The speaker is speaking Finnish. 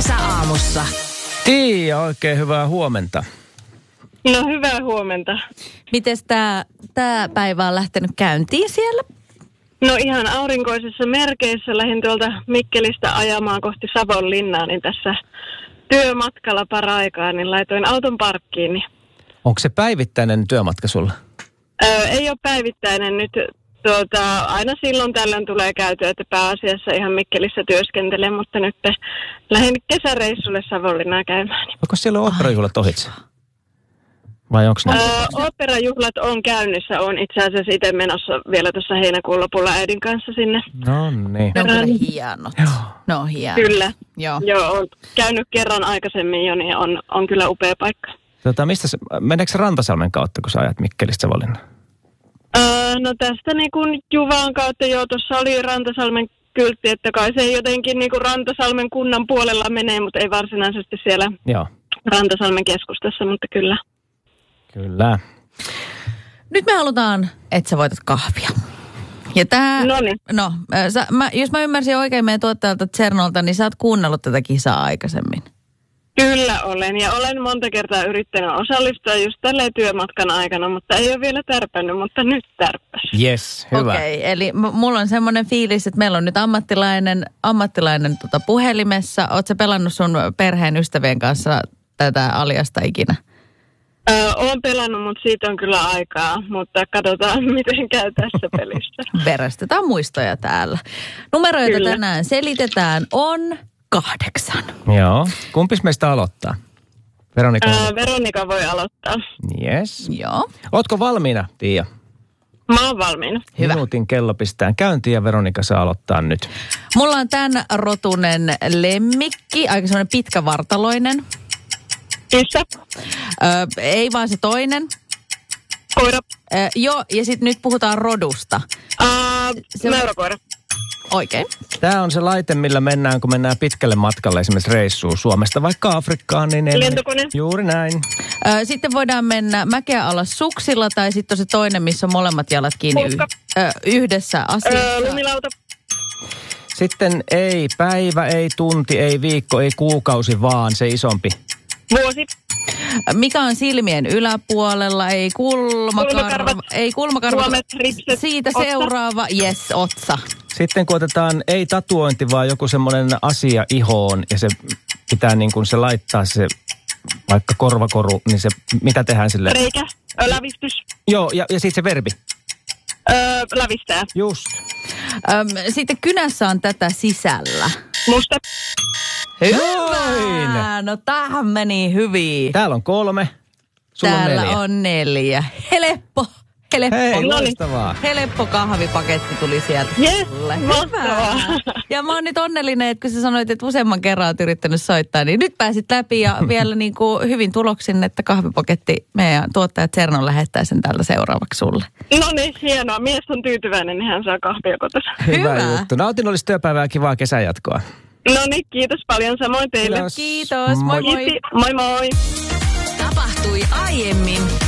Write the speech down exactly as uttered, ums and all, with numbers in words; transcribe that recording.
Kesäaamussa. Tiia, oikein hyvää huomenta. No hyvää huomenta. Mites tää, tää päivä on lähtenyt käyntiin siellä? No ihan aurinkoisissa merkeissä lähdin tuolta Mikkelistä ajamaan kohti Savonlinnaa, niin tässä työmatkalla paraikaa, niin laitoin auton parkkiin. Niin... Onko se päivittäinen työmatka sulla? Öö, ei ole päivittäinen nyt. Tuota, aina silloin tällöin tulee käytyä, että pääasiassa ihan Mikkelissä työskentelee, mutta nyt lähdin kesäreissulle Savonlinnaa käymään. Onko siellä oopperajuhlat ohitse? Vai onko ne? Öö, oopperajuhlat on käynnissä. Olen itse asiassa itse menossa vielä tuossa heinäkuun lopulla äidin kanssa sinne. No niin. Ne on kyllä hienot. Joo. Ne on hienot. Kyllä. Joo. Joo, olen käynyt kerran aikaisemmin jo, niin on, on kyllä upea paikka. Tota, mistä se, meneekö se Rantasalmen kautta, kun sä ajat Mikkelistä Savonlinnaan? Öö, no tästä niin kuin Juvaan kautta jo, tuossa oli Rantasalmen kyltti, että kai se jotenkin niin kuin Rantasalmen kunnan puolella menee, mutta ei varsinaisesti siellä Joo. Rantasalmen keskustassa, mutta kyllä. Kyllä. Nyt me halutaan, että sä voitat kahvia. Ja tää, Noniin. no, sä, mä, jos mä ymmärsin oikein meidän tuottajalta Tsernolta, niin sä oot kuunnellut tätä kisaa aikaisemmin. Kyllä olen, ja olen monta kertaa yrittänyt osallistua just tälleen työmatkan aikana, mutta ei ole vielä tärpännyt, mutta nyt tärpäs. Yes, hyvä. Okei, okay, eli m- mulla on semmoinen fiilis, että meillä on nyt ammattilainen, ammattilainen tota puhelimessa. Oot sä pelannut sun perheen ystävien kanssa tätä aliasta ikinä? Öö, olen pelannut, mutta siitä on kyllä aikaa, mutta katsotaan miten käy tässä pelissä. Verestetään muistoja täällä. Numeroita Kyllä. tänään selitetään on kahdeksan. Joo. Kumpis meistä aloittaa? Veronika. Öö, Veronika voi aloittaa. Yes. Joo. Ootko valmiina, Tiia? Mä oon valmiina. Hyvä. Minuutin kello pistää käyntiin ja Veronika saa aloittaa nyt. Mulla on tämän rotunen lemmikki, aika semmoinen pitkävartaloinen. Kissa, Ö, ei vaan se toinen. koira, Ö, joo, ja sitten nyt puhutaan rodusta. öö, Se- mäyräkoira. Oikein. Tämä on se laite, millä mennään, kun mennään pitkälle matkalle esimerkiksi reissuun Suomesta vaikka Afrikkaan. Niin ei Lentokone. Juuri näin. Ö, sitten voidaan mennä mäkeä alas suksilla tai sitten on se toinen, missä on molemmat jalat kiinni Puska. y- ö, yhdessä asiassa. Öö, lumilauta, Sitten ei päivä, ei tunti, ei viikko, ei kuukausi, vaan se isompi. vuosi, Mikä on silmien yläpuolella, ei kulmakarva, Kulmakarvat. ei kulmakarva. Suomet, ripset, Siitä otsa. seuraava, yes, otsa. Sitten kun otetaan ei tatuointi, vaan joku semmoinen asia ihoon ja se pitää niin kuin se laittaa se vaikka korvakoru, niin se, mitä tehdään sille? reikä, öö, lävistys, Joo, ja, ja sitten se verbi. öö, lävistää, Just. Öm, sitten kynässä on tätä sisällä. musta, Hyvä! No tämähän meni hyvin. Täällä on kolme. Sulla Täällä on neljä. on neljä. Helppo. Helppo. Hei, Noniin. loistavaa. Helppo kahvipaketti tuli sieltä. Yes, sulle. mahtavaa. Ja mä oon nyt onnellinen, että kun sä sanoit, että useamman kerran oot yrittänyt soittaa, niin nyt pääsit läpi ja vielä niin kuin hyvin tuloksin, että kahvipaketti meidän tuottaja Zernon lähettää sen täältä seuraavaksi sulle. No niin, hienoa. Mies on tyytyväinen, niin hän saa kahvia kotona. Hyvä, Hyvä. juttu. Nautinnollista työpäivää ja kivaa kesänjatkoa. No niin, kiitos paljon samoin teille. Kiitos. Kiitos, moi moi. Kiitti. Moi moi. Tapahtui aiemmin